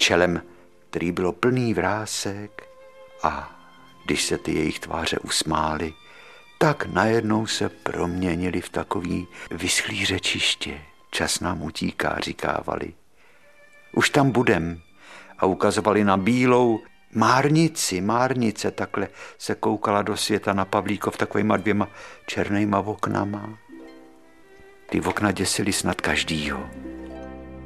čelem, který bylo plný vrásek, a když se ty jejich tváře usmály, tak najednou se proměnili v takový vyschlý řečiště. Čas nám utíká, říkávali. Už tam budem. A ukazovali na bílou márnice, takhle se koukala do světa na Pavlíkov takovýma 2 černýma oknama. Ty okna děsily snad každýho.